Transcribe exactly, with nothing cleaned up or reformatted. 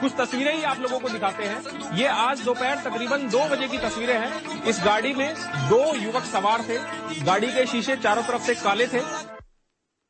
कुछ तस्वीरें ही आप लोगों को दिखाते हैं। ये आज दोपहर तकरीबन दो बजे की तस्वीरें हैं। इस गाड़ी में दो युवक सवार थे। गाड़ी के शीशे चारों तरफ से काले थे।